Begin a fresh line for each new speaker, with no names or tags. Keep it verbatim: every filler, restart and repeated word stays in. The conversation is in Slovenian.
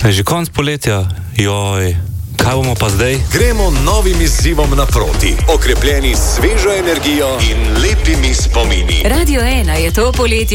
Je že konc poletja, joj, kaj bomo pa zdaj?
Gremo novim izzivom naproti, okrepljeni s svežo energijo in lepimi spomini.
Radio ena je to poletje